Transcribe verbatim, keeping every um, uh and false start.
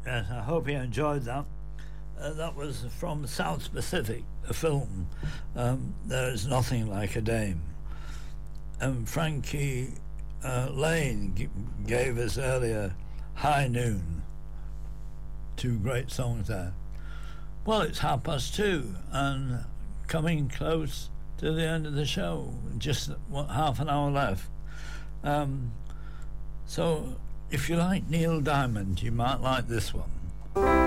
Yes, I hope you enjoyed that. Uh, that was from South Pacific, a film. Um, there is nothing like a dame. And Frankie uh, Lane g- gave us earlier High Noon. Two great songs there. Well, it's half past two and coming close to the end of the show. Just what, half an hour left. Um, so if you like Neil Diamond, you might like this one.